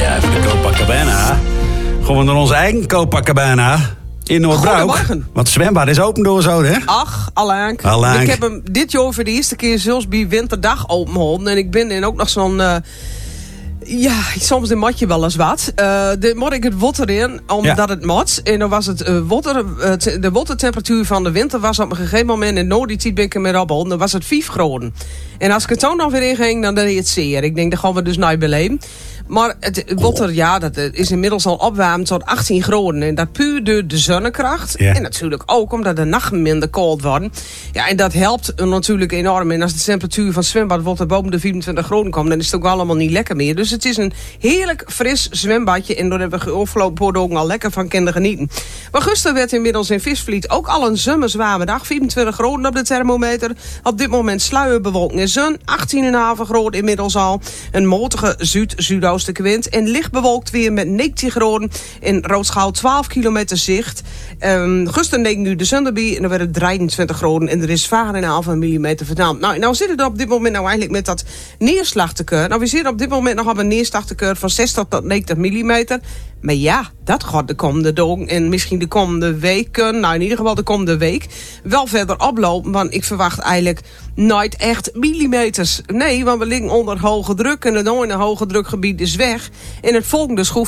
Ja, even de Copacabana. Gaan we naar onze eigen Copacabana in Noordbroek. Goedemorgen. Want het zwembad is open door zo, hè? Ach, allang. Ik heb hem dit jaar voor de eerste keer zelfs bij Winterdag opengehouden. En ik ben in ook nog zo'n... ja, soms een matje wel eens wat. Dit moet ik het water in, omdat het mat. En dan was het de watertemperatuur van de winter was op een gegeven moment... en nooit die tijd ben ik ermee opgehouden, dan was het 5 graden. En als ik het zo nog weer inging, dan deed het zeer. Ik denk, dat gaan we dus nooit beleven. Maar het water, ja, dat is inmiddels al opwarmd tot 18 graden. En dat puur door de zonnekracht. Ja. En natuurlijk ook omdat de nachten minder koud worden. Ja, en dat helpt natuurlijk enorm. En als de temperatuur van het zwembad water boven de 24 graden komt... dan is het ook allemaal niet lekker meer. Dus het is een heerlijk fris zwembadje. En daar hebben we afgelopen woorden ook al lekker van kunnen genieten. Maar gisteren werd inmiddels in Visvliet ook al een zomerzwarme dag. 24 graden op de thermometer. Op dit moment sluierbewolking en zon. 18,5 graden inmiddels al. Een matige zuid-zuidoostenwind. En licht bewolkt weer met 19 graden. In Roodschaal 12 kilometer zicht. Gisteren neemt nu de zon erbij. En dan werd het 23 graden. En er is 5,5 millimeter verdaamd. Nou zit het op dit moment nou eigenlijk met dat neerslagtekeur. Nou, we zitten op dit moment nog op een neerslagtekeur van 60 tot 90 millimeter. Maar ja, dat gaat de komende dagen en misschien de komende weken, nou in ieder geval de komende week, wel verder oplopen. Want ik verwacht eigenlijk nooit echt millimeters. Nee, want we liggen onder hoge druk en het ene hoge drukgebied is weg. En het volgende schroeft